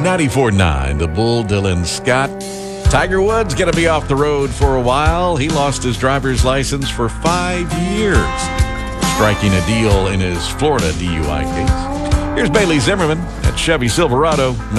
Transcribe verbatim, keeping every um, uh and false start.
ninety-four point nine, the Bull, Dylan Scott. Tiger Woods going to be off the road for a while. He lost his driver's license for five years, striking a deal in his Florida D U I case. Here's Bailey Zimmerman at Chevy Silverado.